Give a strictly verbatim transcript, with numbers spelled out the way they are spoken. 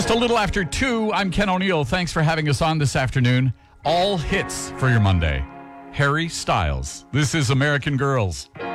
Just a little after two, I'm Ken O'Neill. Thanks for having us on this afternoon. All hits for your Monday. Harry Styles. This is American Girls.